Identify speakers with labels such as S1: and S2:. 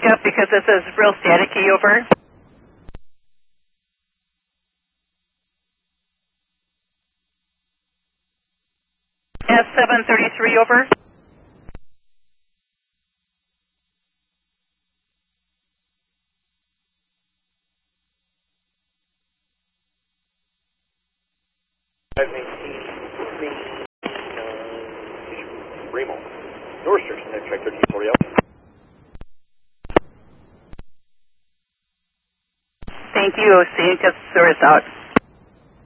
S1: up because this is real staticky over. S733 over.
S2: Remo. Northshire, check 1340 out.
S1: Thank you. Seeing Service out.